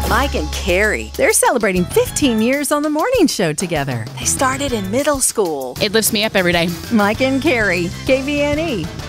Mike and Carrie. They're celebrating 15 years on the morning show together. They started in middle school. It lifts me up every day. Mike and Carrie, KVNE.